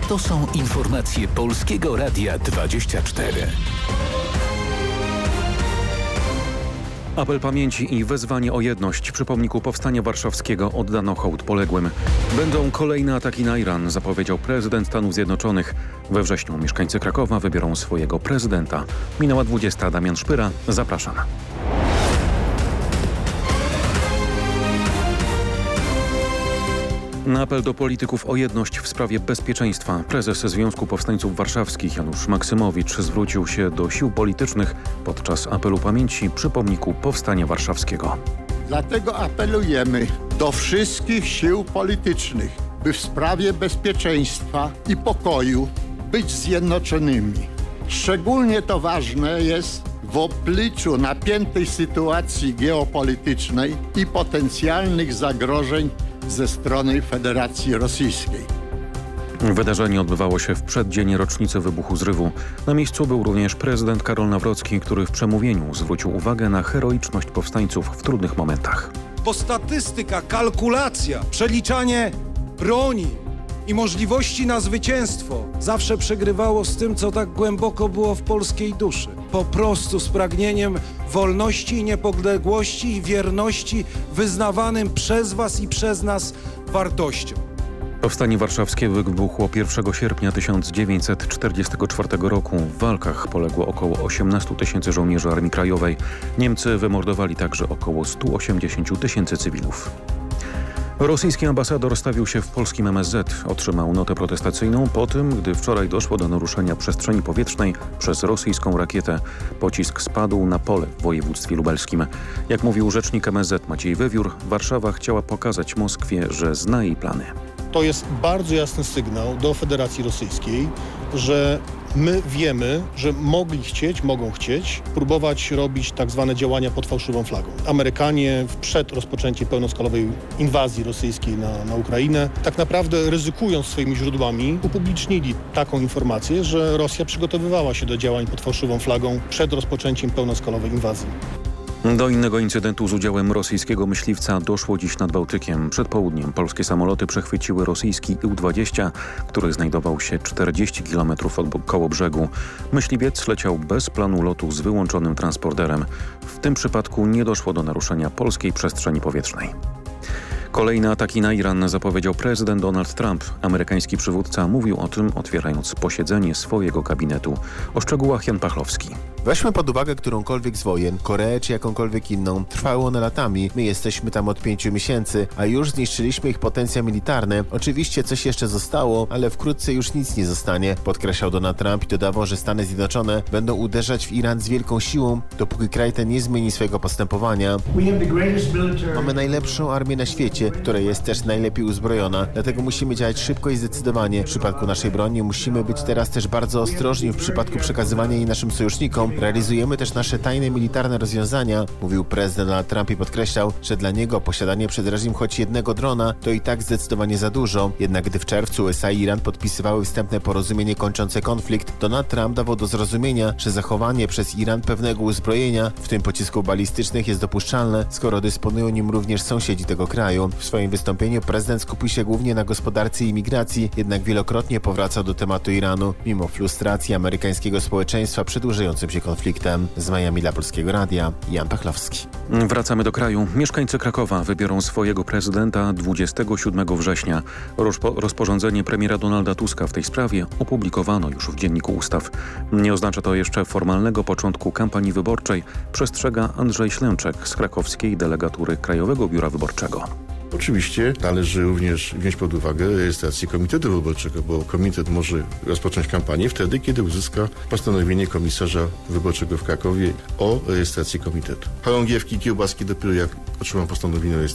To są informacje Polskiego Radia 24. Apel pamięci i wezwanie o jedność. Przy pomniku Powstania Warszawskiego oddano hołd poległym. Będą kolejne ataki na Iran, zapowiedział prezydent Stanów Zjednoczonych. We wrześniu mieszkańcy Krakowa wybiorą swojego prezydenta. Minęła 20. Damian Szpyra. Zapraszam. Na apel do polityków o jedność w sprawie bezpieczeństwa prezes Związku Powstańców Warszawskich Janusz Maksymowicz zwrócił się do sił politycznych podczas apelu pamięci przy pomniku Powstania Warszawskiego. Dlatego apelujemy do wszystkich sił politycznych, by w sprawie bezpieczeństwa i pokoju być zjednoczonymi. Szczególnie to ważne jest w obliczu napiętej sytuacji geopolitycznej i potencjalnych zagrożeń ze strony Federacji Rosyjskiej. Wydarzenie odbywało się w przeddzień rocznicy wybuchu zrywu. Na miejscu był również prezydent Karol Nawrocki, który w przemówieniu zwrócił uwagę na heroiczność powstańców w trudnych momentach. Bo statystyka, kalkulacja, przeliczanie broni i możliwości na zwycięstwo zawsze przegrywało z tym, co tak głęboko było w polskiej duszy. Po prostu z pragnieniem wolności i niepodległości i wierności wyznawanym przez was i przez nas wartościom. Powstanie warszawskie wybuchło 1 sierpnia 1944 roku. W walkach poległo około 18 000 żołnierzy Armii Krajowej. Niemcy wymordowali także około 180 000 cywilów. Rosyjski ambasador stawił się w polskim MSZ. Otrzymał notę protestacyjną po tym, gdy wczoraj doszło do naruszenia przestrzeni powietrznej przez rosyjską rakietę. Pocisk spadł na pole w województwie lubelskim. Jak mówił rzecznik MSZ Maciej Wewiór, Warszawa chciała pokazać Moskwie, że zna jej plany. To jest bardzo jasny sygnał do Federacji Rosyjskiej, że my wiemy, że mogą chcieć próbować robić tak zwane działania pod fałszywą flagą. Amerykanie przed rozpoczęciem pełnoskalowej inwazji rosyjskiej na Ukrainę tak naprawdę ryzykując swoimi źródłami upublicznili taką informację, że Rosja przygotowywała się do działań pod fałszywą flagą przed rozpoczęciem pełnoskalowej inwazji. Do innego incydentu z udziałem rosyjskiego myśliwca doszło dziś nad Bałtykiem. Przed południem polskie samoloty przechwyciły rosyjski Il-20, który znajdował się 40 km koło brzegu. Myśliwiec leciał bez planu lotu z wyłączonym transporterem. W tym przypadku nie doszło do naruszenia polskiej przestrzeni powietrznej. Kolejne ataki na Iran zapowiedział prezydent Donald Trump. Amerykański przywódca mówił o tym, otwierając posiedzenie swojego gabinetu. O szczegółach Jan Pachlowski. Weźmy pod uwagę którąkolwiek z wojen, Koreę czy jakąkolwiek inną. Trwały one latami. My jesteśmy tam od 5 miesięcy, a już zniszczyliśmy ich potencjał militarny. Oczywiście coś jeszcze zostało, ale wkrótce już nic nie zostanie, podkreślał Donald Trump i dodawał, że Stany Zjednoczone będą uderzać w Iran z wielką siłą, dopóki kraj ten nie zmieni swojego postępowania. Mamy najlepszą armię na świecie, która jest też najlepiej uzbrojona, dlatego musimy działać szybko i zdecydowanie. W przypadku naszej broni musimy być teraz też bardzo ostrożni w przypadku przekazywania jej naszym sojusznikom. Realizujemy też nasze tajne militarne rozwiązania, mówił prezydent Donald Trump i podkreślał, że dla niego posiadanie przez reżim choć jednego drona to i tak zdecydowanie za dużo. Jednak gdy w czerwcu USA i Iran podpisywały wstępne porozumienie kończące konflikt, Donald Trump dawał do zrozumienia, że zachowanie przez Iran pewnego uzbrojenia, w tym pocisków balistycznych, jest dopuszczalne, skoro dysponują nim również sąsiedzi tego kraju. W swoim wystąpieniu prezydent skupił się głównie na gospodarce i migracji, jednak wielokrotnie powracał do tematu Iranu, mimo frustracji amerykańskiego społeczeństwa przedłużającym się konfliktem. Z Miami dla Polskiego Radia, Jan Pachlowski. Wracamy do kraju. Mieszkańcy Krakowa wybiorą swojego prezydenta 27 września. Rozporządzenie premiera Donalda Tuska w tej sprawie opublikowano już w Dzienniku Ustaw. Nie oznacza to jeszcze formalnego początku kampanii wyborczej, przestrzega Andrzej Ślęczek z krakowskiej delegatury Krajowego Biura Wyborczego. Oczywiście należy również wziąć pod uwagę rejestrację komitetu wyborczego, bo komitet może rozpocząć kampanię wtedy, kiedy uzyska postanowienie komisarza wyborczego w Krakowie o rejestracji komitetu. Chorągiewki, kiełbaski dopiero jak otrzymam postanowienie